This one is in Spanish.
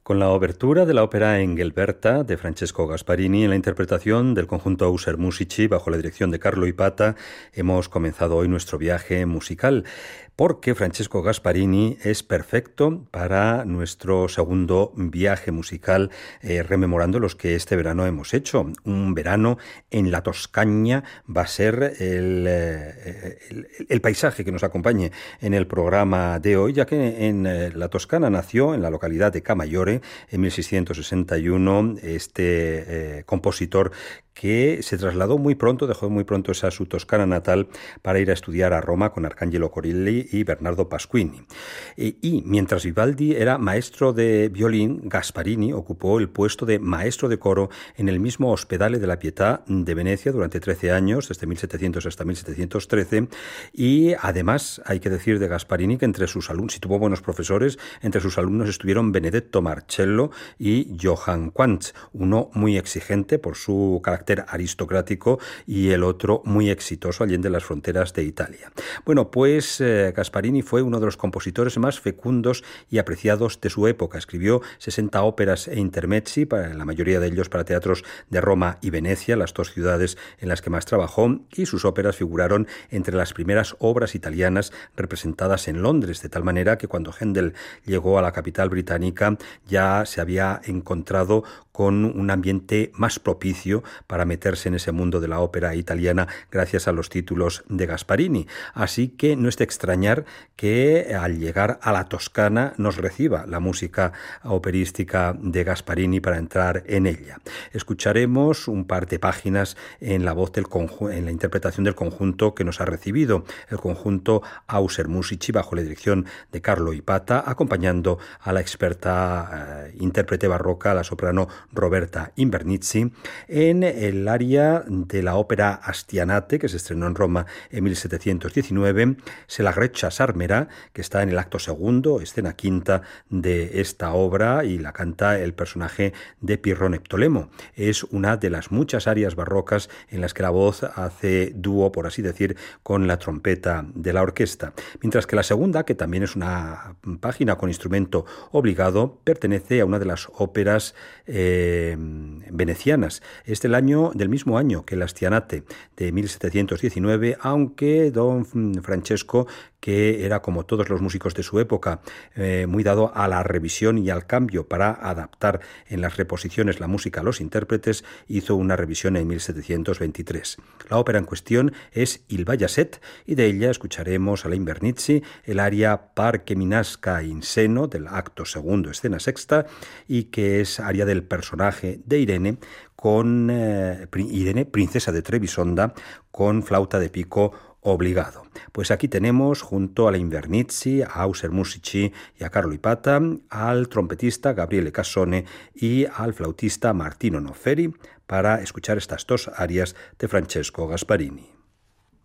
Con la obertura de la ópera Engelberta de Francesco Gasparini en la interpretación del conjunto Auser Musici bajo la dirección de Carlo Ipata, hemos comenzado hoy nuestro viaje musical, porque Francesco Gasparini es perfecto para nuestro segundo viaje musical, rememorando los que este verano hemos hecho. Un verano en la Toscana va a ser el paisaje que nos acompañe en el programa de hoy, ya que en la Toscana nació, en la localidad de Camaiore, en 1661, este compositor que se trasladó muy pronto, dejó muy pronto esa su Toscana natal para ir a estudiar a Roma con Arcangelo Corelli y Bernardo Pasquini. Y mientras Vivaldi era maestro de violín, Gasparini ocupó el puesto de maestro de coro en el mismo Ospedale de la Pietà de Venecia durante 13 años, desde 1700 hasta 1713, y además hay que decir de Gasparini que entre sus alumnos, si tuvo buenos profesores, entre sus alumnos estuvieron Benedetto Marcello y Johann Quantz, uno muy exigente por su carácter aristocrático y el otro muy exitoso allende las fronteras de Italia. Bueno, pues Gasparini fue uno de los compositores más fecundos y apreciados de su época. Escribió 60 óperas e intermezzi, la mayoría de ellos para teatros de Roma y Venecia, las dos ciudades en las que más trabajó, y sus óperas figuraron entre las primeras obras italianas representadas en Londres, de tal manera que cuando Händel llegó a la capital británica ya se había encontrado con un ambiente más propicio para meterse en ese mundo de la ópera italiana gracias a los títulos de Gasparini. Así que no es de extrañar que al llegar a la Toscana nos reciba la música operística de Gasparini para entrar en ella. Escucharemos un par de páginas en la voz en la interpretación del conjunto que nos ha recibido, el conjunto Auser Musici bajo la dirección de Carlo Ipata, acompañando a la experta intérprete barroca, la soprano Roberta Invernizzi, en el aria de la ópera Astianate, que se estrenó en Roma en 1719, Se la Greccia s'armerà, que está en el acto segundo, escena quinta de esta obra, y la canta el personaje de Pirro Neptolemo. Es una de las muchas arias barrocas en las que la voz hace dúo, por así decir, con la trompeta de la orquesta. Mientras que la segunda, que también es una página con instrumento obligado, pertenece a una de las óperas venecianas. Es del mismo año que el Astianate de 1719, aunque don Francesco, que era como todos los músicos de su época, muy dado a la revisión y al cambio para adaptar en las reposiciones la música a los intérpretes, hizo una revisión en 1723. La ópera en cuestión es Il Bajazet, y de ella escucharemos a la Invernizzi el aria Par che mi nasca in seno del acto segundo, escena sexta, y que es aria del personaje de Irene, con Irene, princesa de Trebisonda, con flauta de pico obligado. Pues aquí tenemos, junto a la Invernizzi, a Auser Musici y a Carlo Ipata, al trompetista Gabriele Cassone y al flautista Martino Nofferi, para escuchar estas dos arias de Francesco Gasparini.